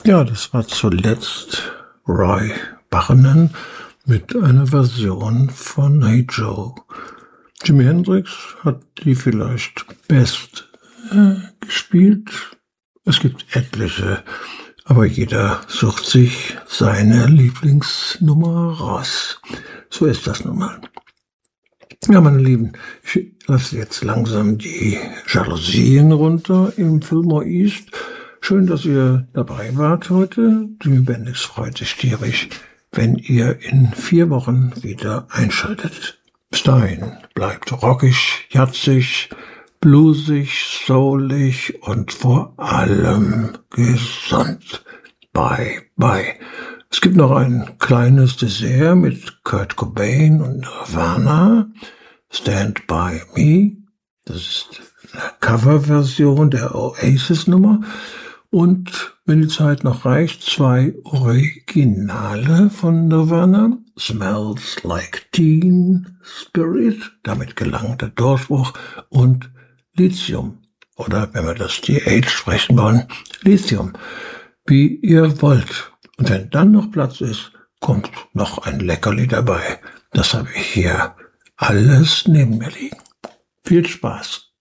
Ja, das war zuletzt Roy Barnan mit einer Version von Hey Joe. Jimi Hendrix hat die vielleicht best gespielt. Es gibt etliche, aber jeder sucht sich seine Lieblingsnummer raus. So ist das nun mal. Ja, meine Lieben, ich lasse jetzt langsam die Jalousien runter im Fillmore East. Schön, dass ihr dabei wart heute. Jimi Bendix freut sich tierisch, wenn ihr in 4 Wochen wieder einschaltet. Bis dahin bleibt rockig, jazzig, bluesig, soulig und vor allem gesund. Bye, bye. Es gibt noch ein kleines Dessert mit Kurt Cobain und Nirvana. Stand By Me. Das ist eine Coverversion der Oasis-Nummer. Und wenn die Zeit noch reicht, 2 Originale von Nirvana. Smells Like Teen Spirit, damit gelang der Durchbruch, und Lithium. Oder wenn wir das TH sprechen wollen, Lithium. Wie ihr wollt. Und wenn dann noch Platz ist, kommt noch ein Leckerli dabei. Das habe ich hier alles neben mir liegen. Viel Spaß.